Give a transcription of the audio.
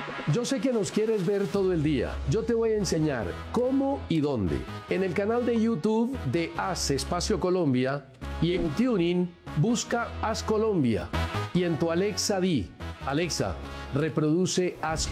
Yo sé que nos quieres ver todo el día. Yo te voy a enseñar cómo y dónde. En el canal de YouTube de Haz Espacio Colombia y en TuneIn busca Haz Colombia. Y en tu Alexa di, Alexa, reproduce Haz